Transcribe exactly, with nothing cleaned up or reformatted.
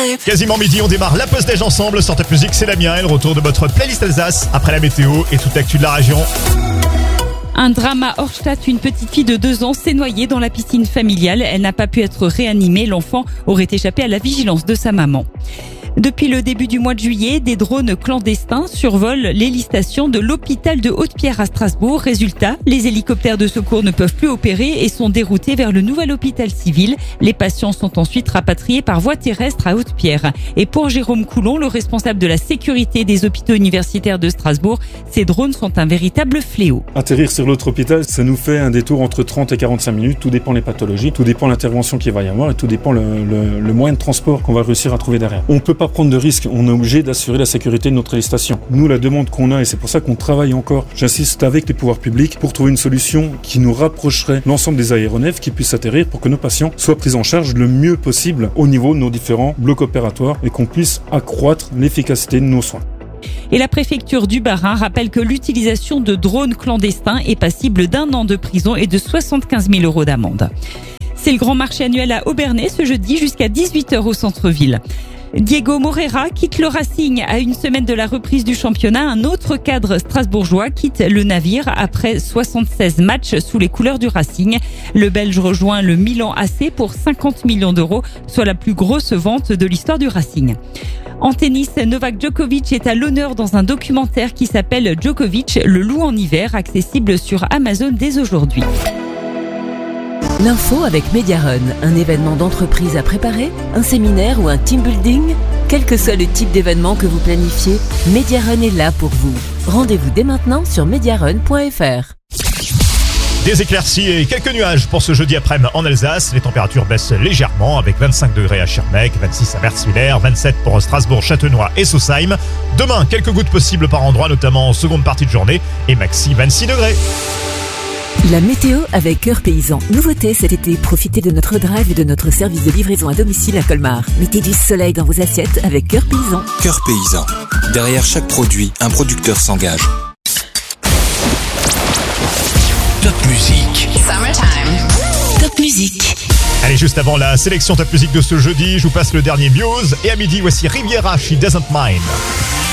Quasiment midi, on démarre la pause déj ensemble. Sur Top Music, c'est Damien et le retour de votre playlist Alsace après la météo et toute l'actu de la région. Un drame à Horstadt, une petite fille de deux ans s'est noyée dans la piscine familiale. Elle n'a pas pu être réanimée. L'enfant aurait échappé à la vigilance de sa maman. Depuis le début du mois de juillet, des drones clandestins survolent les stations de l'hôpital de Haute-Pierre à Strasbourg. Résultat, les hélicoptères de secours ne peuvent plus opérer et sont déroutés vers le nouvel hôpital civil. Les patients sont ensuite rapatriés par voie terrestre à Haute-Pierre. Et pour Jérôme Coulon, le responsable de la sécurité des hôpitaux universitaires de Strasbourg, ces drones sont un véritable fléau. Atterrir sur l'autre hôpital, ça nous fait un détour entre trente et quarante-cinq minutes. Tout dépend des pathologies, tout dépend de l'intervention qu'il va y avoir et tout dépend le, le, le moyen de transport qu'on va réussir à trouver derrière. On peut pas prendre de risques, on est obligé d'assurer la sécurité de notre station. Nous, la demande qu'on a, et c'est pour ça qu'on travaille encore, j'insiste avec les pouvoirs publics, pour trouver une solution qui nous rapprocherait l'ensemble des aéronefs qui puissent atterrir pour que nos patients soient pris en charge le mieux possible au niveau de nos différents blocs opératoires et qu'on puisse accroître l'efficacité de nos soins. Et la préfecture du Bas-Rhin rappelle que l'utilisation de drones clandestins est passible d'un an de prison et de soixante-quinze mille euros d'amende. C'est le grand marché annuel à Obernai ce jeudi jusqu'à dix-huit heures au centre-ville. Diego Moreira quitte le Racing à une semaine de la reprise du championnat. Un autre cadre strasbourgeois quitte le navire après soixante-seize matchs sous les couleurs du Racing. Le Belge rejoint le Milan A C pour cinquante millions d'euros, soit la plus grosse vente de l'histoire du Racing. En tennis, Novak Djokovic est à l'honneur dans un documentaire qui s'appelle Djokovic, le loup en hiver, accessible sur Amazon dès aujourd'hui. L'info avec Mediarun, un événement d'entreprise à préparer, un séminaire ou un team building. Quel que soit le type d'événement que vous planifiez, Mediarun est là pour vous. Rendez-vous dès maintenant sur mediarun point f r. Des éclaircies et quelques nuages pour ce jeudi après-midi en Alsace. Les températures baissent légèrement avec vingt-cinq degrés à Schirmeck, vingt-six à Merzwiller, vingt-sept pour Strasbourg, Châtenois et Sausheim. Demain, quelques gouttes possibles par endroit, notamment en seconde partie de journée et maxi vingt-six degrés. La météo avec Cœur Paysan. Nouveauté cet été, profitez de notre drive et de notre service de livraison à domicile à Colmar. Mettez du soleil dans vos assiettes avec Cœur Paysan. Cœur Paysan. Derrière chaque produit, un producteur s'engage. Top Music. Summertime. Top Music. Allez, juste avant la sélection Top Music de ce jeudi, je vous passe le dernier Muse. Et à midi, voici Riviera, She Doesn't Mind.